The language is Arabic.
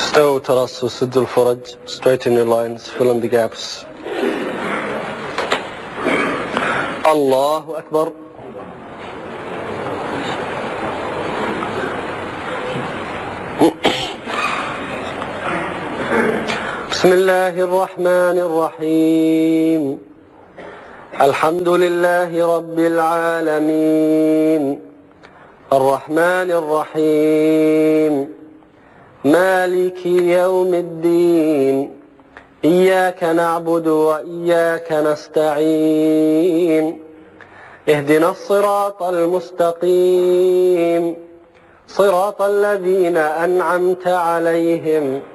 استووا تراصوا سدوا الفرج. Straighten your lines. Fill in the gaps. الله أكبر. بسم الله الرحمن الرحيم. الحمد لله رب العالمين الرحمن الرحيم مالك يوم الدين إياك نعبد وإياك نستعين اهدنا الصراط المستقيم صراط الذين أنعمت عليهم